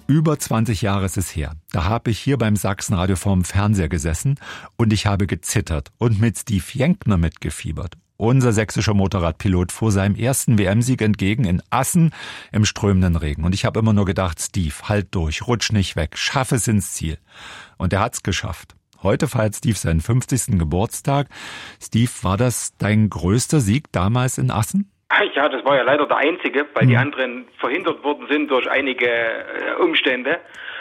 Über 20 Jahre ist es her. Da habe ich hier beim Sachsenradio vorm Fernseher gesessen und ich habe gezittert und mit Steve Jenkner mitgefiebert. Unser sächsischer Motorradpilot fuhr seinem ersten WM-Sieg entgegen in Assen im strömenden Regen. Und ich habe immer nur gedacht, Steve, halt durch, rutsch nicht weg, schaff es ins Ziel. Und er hat's geschafft. Heute feiert Steve seinen 50. Geburtstag. Steve, war das dein größter Sieg damals in Assen? Ja, das war ja leider der einzige, weil die anderen verhindert worden sind durch einige Umstände.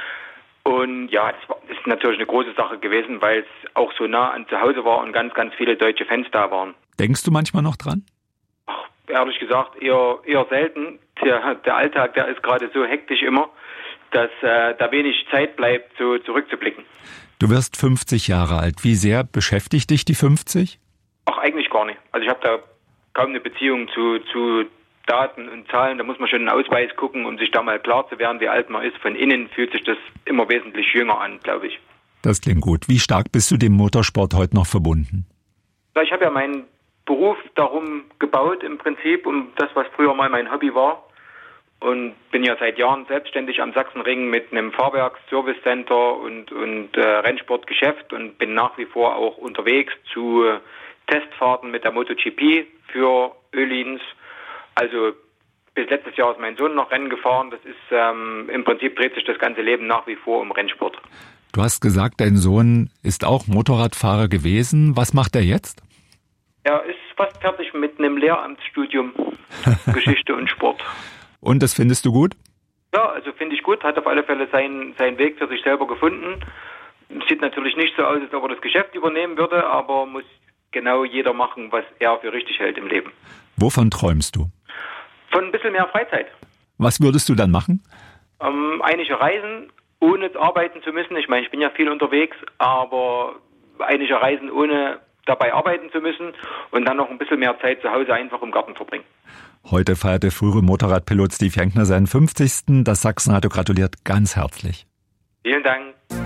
Und ja, das ist natürlich eine große Sache gewesen, weil es auch so nah an zu Hause war und ganz, ganz viele deutsche Fans da waren. Denkst du manchmal noch dran? Ach, ehrlich gesagt, eher selten. Der Alltag, der ist gerade so hektisch immer, dass da wenig Zeit bleibt, so zurückzublicken. Du wirst 50 Jahre alt. Wie sehr beschäftigt dich die 50? Ach, eigentlich gar nicht. Also ich habe da kaum eine Beziehung zu Daten und Zahlen. Da muss man schon einen Ausweis gucken, um sich da mal klar zu werden, wie alt man ist. Von innen fühlt sich das immer wesentlich jünger an, glaube ich. Das klingt gut. Wie stark bist du dem Motorsport heute noch verbunden? Ja, ich habe ja meinen Beruf darum gebaut im Prinzip, um das, was früher mal mein Hobby war. Und bin ja seit Jahren selbstständig am Sachsenring mit einem Fahrwerks-Service-Center und Rennsportgeschäft und bin nach wie vor auch unterwegs zu Testfahrten mit der MotoGP für Öhlins. Also bis letztes Jahr ist mein Sohn noch Rennen gefahren. Das ist im Prinzip dreht sich das ganze Leben nach wie vor um Rennsport. Du hast gesagt, dein Sohn ist auch Motorradfahrer gewesen. Was macht er jetzt? Er ist fast fertig mit einem Lehramtsstudium Geschichte und Sport. Und das findest du gut? Ja, also finde ich gut. Hat auf alle Fälle seinen Weg für sich selber gefunden. Sieht natürlich nicht so aus, als ob er das Geschäft übernehmen würde, aber muss genau jeder machen, was er für richtig hält im Leben. Wovon träumst du? Von ein bisschen mehr Freizeit. Was würdest du dann machen? Einige Reisen, ohne arbeiten zu müssen. Ich meine, ich bin ja viel unterwegs, aber einige Reisen, ohne dabei arbeiten zu müssen und dann noch ein bisschen mehr Zeit zu Hause einfach im Garten verbringen. Heute feiert der frühere Motorradpilot Steve Jenkner seinen 50. Das Sachsenradio gratuliert ganz herzlich. Vielen Dank.